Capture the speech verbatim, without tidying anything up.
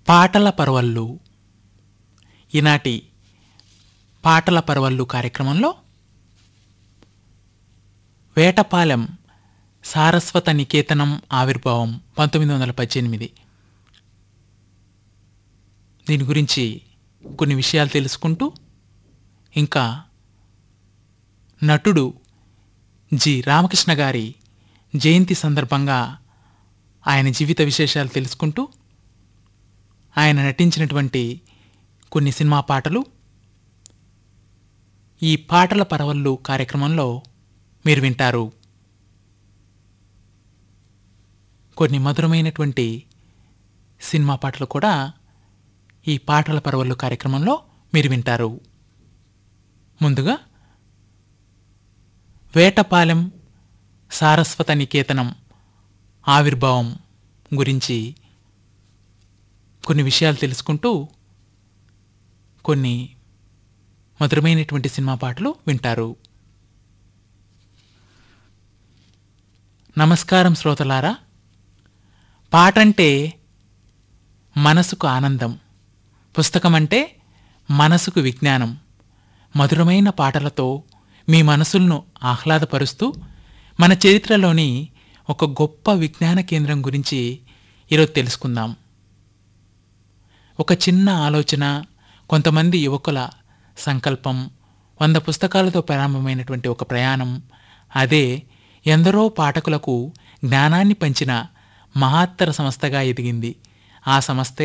పాటల పరవళ్ళు. ఈనాటి పాటల పరవళ్ళు కార్యక్రమంలో వేటపాలెం సారస్వత నికేతనం ఆవిర్భావం పంతొమ్మిది వందల పద్దెనిమిది దీని గురించి కొన్ని విషయాలు తెలుసుకుంటూ, ఇంకా నటుడు జి రామకృష్ణ గారి జయంతి సందర్భంగా ఆయన జీవిత విశేషాలు తెలుసుకుంటూ, ఆయన నటించినటువంటి కొన్ని సినిమా పాటలు ఈ పాటల పరవళ్ళు కార్యక్రమంలో మీరు వింటారు. కొన్ని మధురమైనటువంటి సినిమా పాటలు కూడా ఈ పాటల పరవళ్ళు కార్యక్రమంలో మీరు వింటారు. ముందుగా వేటపాలెం సారస్వత నికేతనం ఆవిర్భావం గురించి కొన్ని విషయాలు తెలుసుకుంటూ, కొన్ని మధురమైనటువంటి సినిమా పాటలు వింటారు. నమస్కారం శ్రోతలారా. పాటంటే మనసుకు ఆనందం, పుస్తకమంటే మనసుకు విజ్ఞానం. మధురమైన పాటలతో మీ మనసులను ఆహ్లాదపరుస్తూ మన చరిత్రలోని ఒక గొప్ప విజ్ఞాన కేంద్రం గురించి ఈరోజు తెలుసుకుందాం. ఒక చిన్న ఆలోచన, కొంతమంది యువకుల సంకల్పం, వంద పుస్తకాలతో ప్రారంభమైనటువంటి ఒక ప్రయాణం, అదే ఎందరో పాఠకులకు జ్ఞానాన్ని పంచిన మహత్తర సంస్థగా ఎదిగింది. ఆ సంస్థే